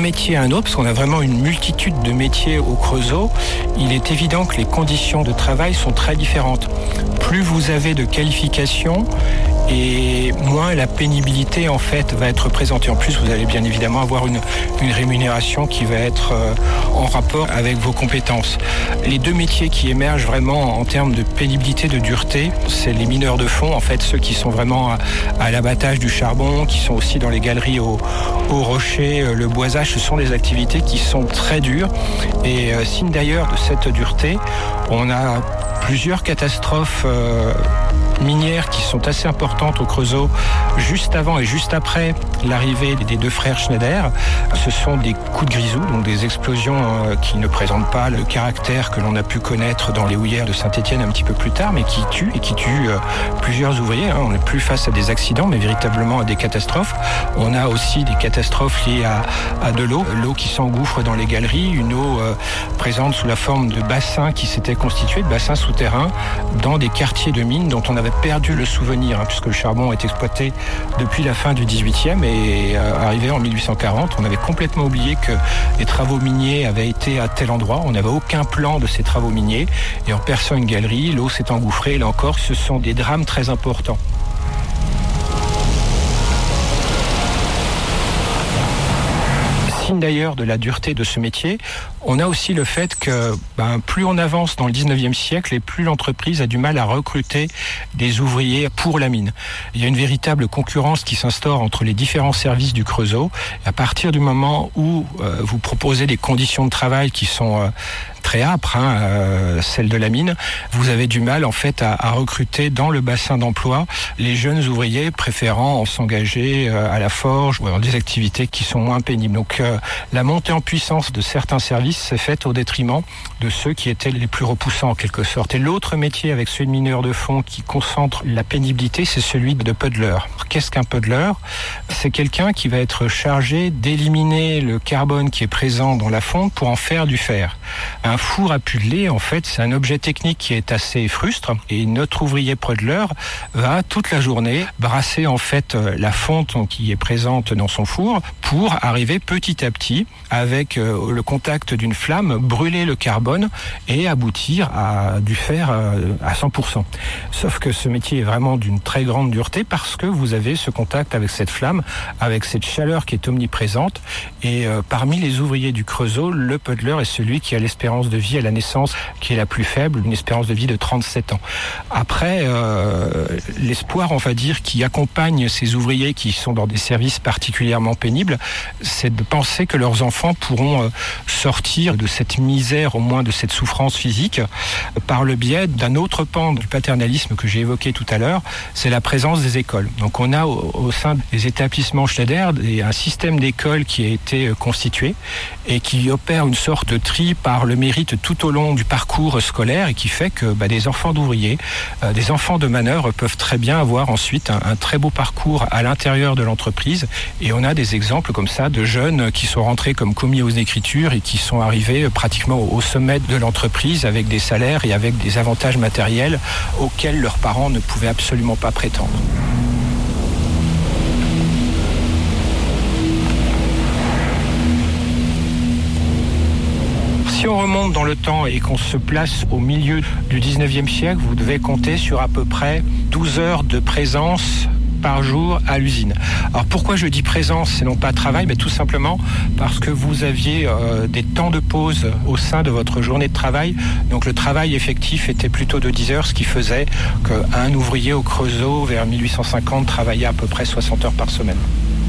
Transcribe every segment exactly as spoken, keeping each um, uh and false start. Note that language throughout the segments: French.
métier à un autre, parce qu'on a vraiment une multitude de métiers au Creusot, il est évident que les conditions de travail sont très différentes. Plus vous avez de qualifications, et moins la pénibilité en fait va être présentée. En plus, vous allez bien évidemment avoir une, une rémunération qui va être euh, en rapport avec vos compétences. Les deux métiers qui émergent vraiment en termes de pénibilité, de dureté, c'est les mineurs de fond, en fait ceux qui sont vraiment à, à l'abattage du charbon, qui sont aussi dans les galeries au, au rocher, le boisage. Ce sont des activités qui sont très dures. Et euh, signe d'ailleurs de cette dureté, on a plusieurs catastrophes euh, minières qui sont assez importantes au Creusot, juste avant et juste après l'arrivée des deux frères Schneider. Ce sont des coups de grisou, donc des explosions euh, qui ne présentent pas le caractère que l'on a pu connaître dans les houillères de Saint-Étienne un petit peu plus tard, mais qui tuent et qui tuent euh, plusieurs ouvriers. Hein. On n'est plus face à des accidents, mais véritablement à des catastrophes. On a aussi des catastrophes liées à, à de l'eau, l'eau qui s'engouffre dans les galeries, une eau euh, présente sous la forme de bassins qui s'étaient constitués, de bassins souterrains, dans des quartiers de mines dont on avait perdu le souvenir, hein, puisque le charbon est exploité depuis la fin du dix-huitième et euh, arrivé en mille huit cent quarante, on avait complètement oublié que les travaux miniers avaient été à tel endroit. On n'avait aucun plan de ces travaux miniers et en perçant une galerie, l'eau s'est engouffrée. Et là encore, ce sont des drames très importants. Signe d'ailleurs de la dureté de ce métier, on a aussi le fait que ben, plus on avance dans le dix-neuvième siècle et plus l'entreprise a du mal à recruter des ouvriers pour la mine. Il y a une véritable concurrence qui s'instaure entre les différents services du Creusot. Et à partir du moment où euh, vous proposez des conditions de travail qui sont euh, très âpres, hein, euh, celles de la mine, vous avez du mal en fait à, à recruter dans le bassin d'emploi les jeunes ouvriers préférant s'engager euh, à la forge ou dans des activités qui sont moins pénibles. Donc euh, la montée en puissance de certains services s'est faite au détriment de ceux qui étaient les plus repoussants en quelque sorte. Et l'autre métier avec celui de mineur de fond qui concentre la pénibilité, c'est celui de puddler. Qu'est-ce qu'un puddler ? C'est quelqu'un qui va être chargé d'éliminer le carbone qui est présent dans la fonte pour en faire du fer. Un four à pudeler, en fait, c'est un objet technique qui est assez frustre et notre ouvrier puddler va toute la journée brasser en fait la fonte qui est présente dans son four pour arriver petit à petit, avec le contact d'une flamme, brûler le carbone et aboutir à du fer à cent pour cent. Sauf que ce métier est vraiment d'une très grande dureté parce que vous avez ce contact avec cette flamme, avec cette chaleur qui est omniprésente. Et euh, parmi les ouvriers du Creusot, le puddler est celui qui a l'espérance de vie à la naissance qui est la plus faible, une espérance de vie de trente-sept ans. Après, euh, l'espoir, on va dire, qui accompagne ces ouvriers qui sont dans des services particulièrement pénibles, c'est de penser que leurs enfants pourront euh, sortir de cette misère, au moins de cette souffrance physique, par le biais d'un autre pan du paternalisme que j'ai évoqué tout à l'heure, c'est la présence des écoles. Donc on a au, au sein des établissements Schneider des, un système d'écoles qui a été constitué et qui opère une sorte de tri par le mérite tout au long du parcours scolaire et qui fait que bah, des enfants d'ouvriers, euh, des enfants de manœuvre peuvent très bien avoir ensuite un, un très beau parcours à l'intérieur de l'entreprise. Et on a des exemples comme ça de jeunes qui sont rentrés comme commis aux écritures et qui sont arrivés pratiquement au sommet de l'entreprise avec des salaires et avec des avantages matériels auxquels leurs parents ne pouvaient absolument pas prétendre. Si on remonte dans le temps et qu'on se place au milieu du dix-neuvième siècle, vous devez compter sur à peu près douze heures de présence par jour à l'usine. Alors pourquoi je dis présence et non pas travail ? Ben, tout simplement parce que vous aviez euh, des temps de pause au sein de votre journée de travail. Donc le travail effectif était plutôt de dix heures, ce qui faisait qu'un ouvrier au Creusot vers mille huit cent cinquante travaillait à peu près soixante heures par semaine.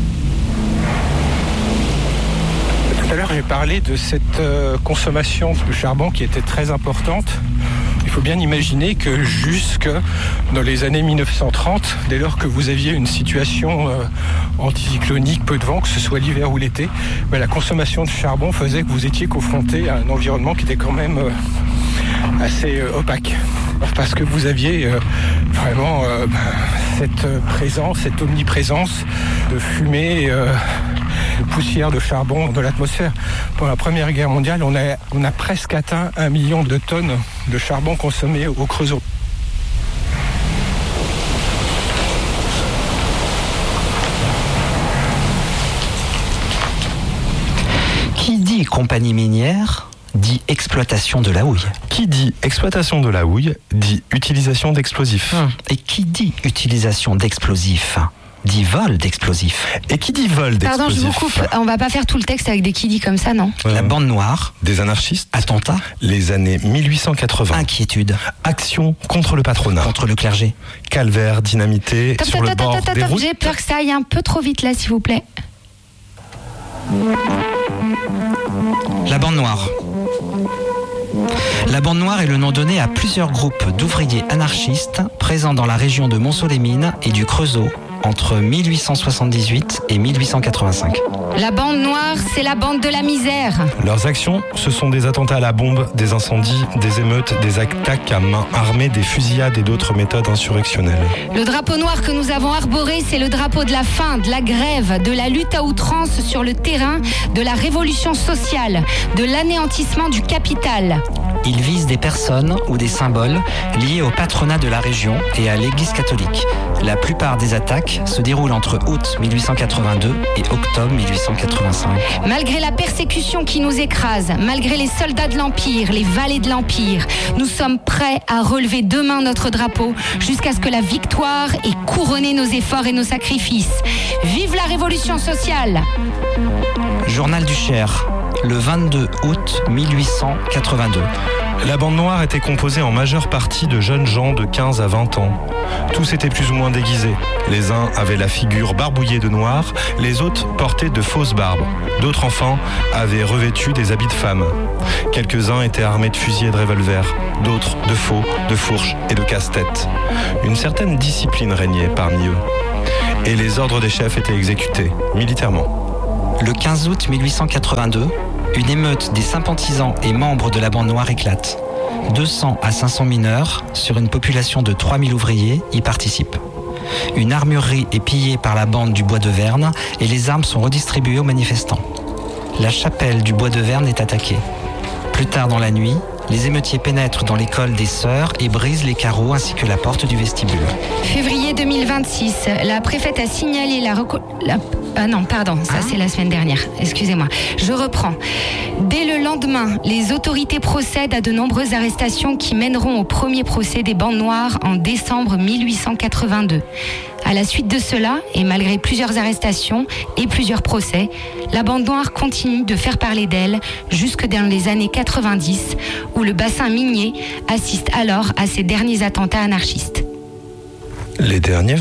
Tout à l'heure, j'ai parlé de cette euh, consommation de charbon qui était très importante. Il faut bien imaginer que jusque dans les années mille neuf cent trente, dès lors que vous aviez une situation euh, anticyclonique, peu de vent, que ce soit l'hiver ou l'été, ben, la consommation de charbon faisait que vous étiez confronté à un environnement qui était quand même euh, assez euh, opaque. Parce que vous aviez euh, vraiment euh, ben, cette présence, cette omniprésence de fumée, euh, de poussière de charbon dans l'atmosphère. Pendant la Première Guerre mondiale, on a, on a presque atteint un million de tonnes de charbon consommé au Creusot. dit compagnie minière, dit exploitation de la houille. Qui dit exploitation de la houille, dit utilisation d'explosifs. Hum. Et qui dit utilisation d'explosifs, dit vol d'explosifs. Et qui dit vol d'explosifs? Pardon, je vous coupe. On va pas faire tout le texte avec des qui dit comme ça, non? Euh, La bande noire. Des anarchistes. Attentat. Les années mille huit cent quatre-vingts. Inquiétude. Action contre le patronat. Contre le clergé. Calvaire dynamité Top, sur top, le top, bord top, top, des top. routes. J'ai peur que ça aille un peu trop vite là, s'il vous plaît. La bande noire. La bande noire est le nom donné à plusieurs groupes d'ouvriers anarchistes présents dans la région de Montceau-les-Mines et du Creusot entre mille huit cent soixante-dix-huit et mille huit cent quatre-vingt-cinq. La bande noire, c'est la bande de la misère. Leurs actions, ce sont des attentats à la bombe, des incendies, des émeutes, des attaques à main armée, des fusillades et d'autres méthodes insurrectionnelles. Le drapeau noir que nous avons arboré, c'est le drapeau de la faim, de la grève, de la lutte à outrance sur le terrain, de la révolution sociale, de l'anéantissement du capital. Il vise des personnes ou des symboles liés au patronat de la région et à l'Église catholique. La plupart des attaques se déroulent entre août mille huit cent quatre-vingt-deux et octobre mille huit cent quatre-vingt-cinq. Malgré la persécution qui nous écrase, malgré les soldats de l'Empire, les valets de l'Empire, nous sommes prêts à relever demain notre drapeau jusqu'à ce que la victoire ait couronné nos efforts et nos sacrifices. Vive la révolution sociale! Journal du Cher, le vingt-deux août mille huit cent quatre-vingt-deux. La bande noire était composée en majeure partie de jeunes gens de quinze à vingt ans. Tous étaient plus ou moins déguisés. Les uns avaient la figure barbouillée de noir, les autres portaient de fausses barbes. D'autres enfants avaient revêtu des habits de femmes. Quelques-uns étaient armés de fusils et de revolvers, d'autres de faux, de fourches et de casse-tête. Une certaine discipline régnait parmi eux. Et les ordres des chefs étaient exécutés, militairement. Le quinze août mille huit cent quatre-vingt-deux, une émeute des sympathisants et membres de la bande noire éclate. deux cents à cinq cents mineurs, sur une population de trois mille ouvriers, y participent. Une armurerie est pillée par la bande du Bois de Verne et les armes sont redistribuées aux manifestants. La chapelle du Bois de Verne est attaquée. Plus tard dans la nuit, les émeutiers pénètrent dans l'école des Sœurs et brisent les carreaux ainsi que la porte du vestibule. Février deux mille vingt-six, la préfète a signalé la... Reco- la... Ah non, pardon, ça Hein c'est la semaine dernière, excusez-moi. Je reprends. Dès le lendemain, les autorités procèdent à de nombreuses arrestations qui mèneront au premier procès des bandes noires en décembre mille huit cent quatre-vingt-deux. À la suite de cela, et malgré plusieurs arrestations et plusieurs procès, la bande noire continue de faire parler d'elle jusque dans les années quatre-vingt-dix, où le bassin minier assiste alors à ses derniers attentats anarchistes. Les derniers, vraiment ?